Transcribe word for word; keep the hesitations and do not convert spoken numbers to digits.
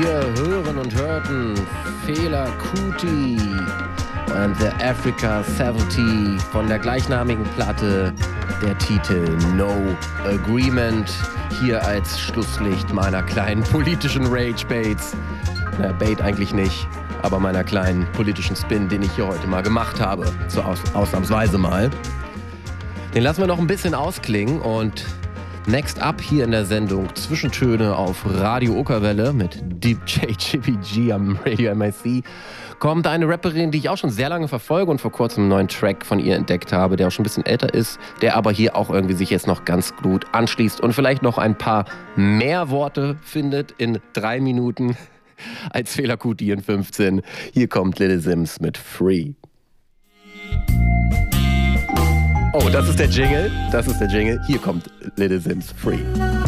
Wir hören und hörten Fela Kuti und The Africa siebzig von der gleichnamigen Platte, der Titel No Agreement, hier als Schlusslicht meiner kleinen politischen Rage-Baits. Na, Bait eigentlich nicht, aber meiner kleinen politischen Spin, den ich hier heute mal gemacht habe, so aus, ausnahmsweise mal. Den lassen wir noch ein bisschen ausklingen und next up hier in der Sendung Zwischentöne auf Radio Okerwelle mit Deep J Chippy G am Radio M I C kommt eine Rapperin, die ich auch schon sehr lange verfolge und vor kurzem einen neuen Track von ihr entdeckt habe, der auch schon ein bisschen älter ist, der aber hier auch irgendwie sich jetzt noch ganz gut anschließt und vielleicht noch ein paar mehr Worte findet in drei Minuten als Fela Kuti in fünfzehn. Hier kommt Little Simz mit Free. Oh, das ist der Jingle. Das ist der Jingle. Hier kommt Little Simz Free.